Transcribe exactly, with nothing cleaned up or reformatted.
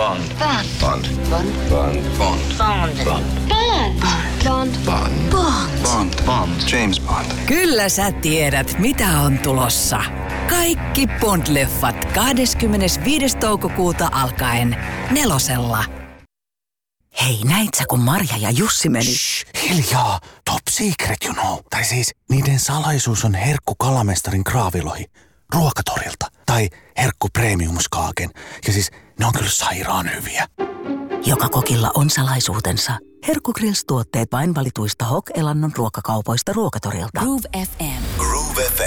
Bond. Bond. Bond. Bond. Bond. Bond. Bond. Bond. Bond. Bond. Bond. Bond. James Bond. Kyllä sä tiedät, mitä on tulossa. Kaikki Bond-leffat kahdeskymmenesviides toukokuuta alkaen nelosella. Hei, näit sä kun Marja ja Jussi meni? Shh, hiljaa. Top secret, you know. Tai siis niiden salaisuus on herkku kalamestarin kraavilohi ruokatorilta. Tai herkku premiumskaaken. Ja siis ne on kyllä sairaan hyviä. Joka kokilla on salaisuutensa. Herkku Grills-tuotteet vain valituista Hok-elannon ruokakaupoista ruokatorilta. Groove F M. Groove F M.